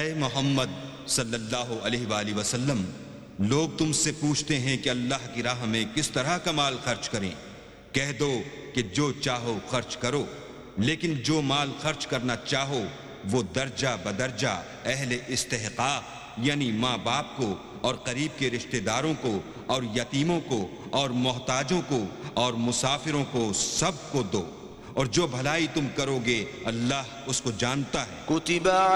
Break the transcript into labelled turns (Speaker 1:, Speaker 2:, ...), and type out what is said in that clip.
Speaker 1: ऐ मोहम्मद सल्लल्लाहु अलैहि वसल्लम, लोग तुमसे पूछते हैं कि अल्लाह की राह में किस तरह का माल खर्च करें। कह दो कि जो चाहो खर्च करो, लेकिन जो माल खर्च करना चाहो वो दर्जा बदर्जा अहले इस्तेहकाक यानी माँ बाप को और करीब के रिश्तेदारों को और यतीमों को और मोहताजों को और मुसाफिरों को सबको दो, और जो भलाई तुम करोगे अल्लाह उसको जानता है।